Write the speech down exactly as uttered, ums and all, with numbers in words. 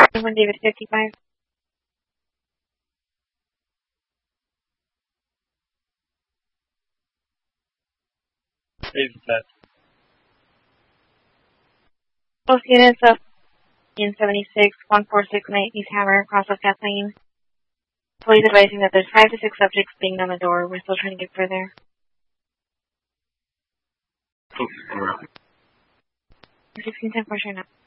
One David fifty-five. David set. Both units of in seventy-six, one four six nine East Hammer, cross of Kathleen. Police advising that there's five to six subjects being on the door. We're still trying to get further. Okay, sixteen ten for sure now.